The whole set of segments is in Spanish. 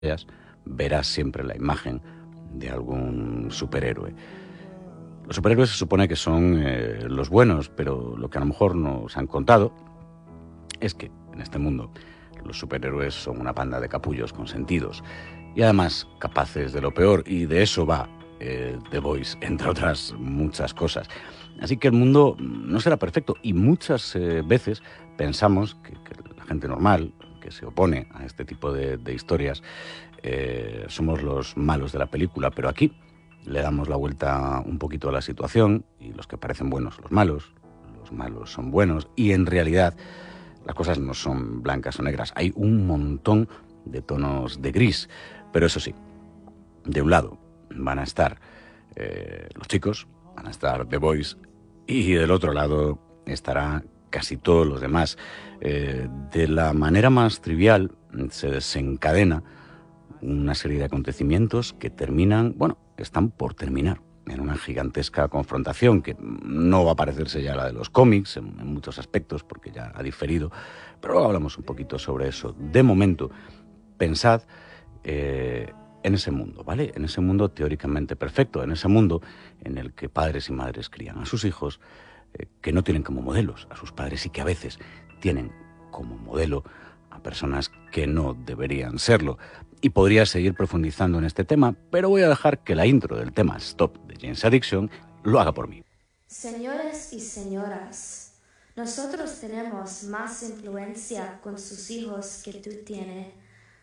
veas, verás siempre la imagen de algún superhéroe. Los superhéroes se supone que son los buenos, pero lo que a lo mejor nos han contado es que en este mundo los superhéroes son una panda de capullos consentidos y además capaces de lo peor, y de eso va The Boys, entre otras muchas cosas. Así que el mundo no será perfecto y muchas veces pensamos que la gente normal que se opone a este tipo de historias somos los malos de la película, pero aquí le damos la vuelta un poquito a la situación y los que parecen buenos son los malos son buenos, y en realidad las cosas no son blancas o negras, hay un montón de tonos de gris, pero eso sí, de un lado van a estar los chicos, van a estar The Boys, y del otro lado estará casi todos los demás. De la manera más trivial se desencadena una serie de acontecimientos que terminan, bueno, están por terminar en una gigantesca confrontación que no va a parecerse ya a la de los cómics en muchos aspectos porque ya ha diferido, pero luego hablamos un poquito sobre eso. De momento, pensad en ese mundo, ¿vale? En ese mundo teóricamente perfecto, en ese mundo en el que padres y madres crían a sus hijos, que no tienen como modelos a sus padres y que a veces tienen como modelo a personas que no deberían serlo. Y podría seguir profundizando en este tema, pero voy a dejar que la intro del tema Stop de Jane's Addiction lo haga por mí. Señores y señoras, nosotros tenemos más influencia con sus hijos que tú tienes,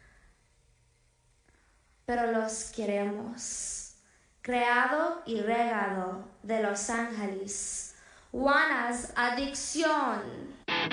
pero los queremos. Creado y regado de Los Ángeles, Juana's Adicción.